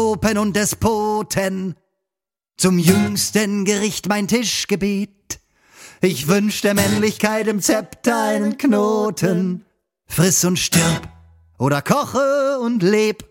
Antilopen und Despoten. Zum jüngsten Gericht mein Tischgebet. Ich wünsch der Männlichkeit im Zepter einen Knoten. Friss und stirb oder koche und leb.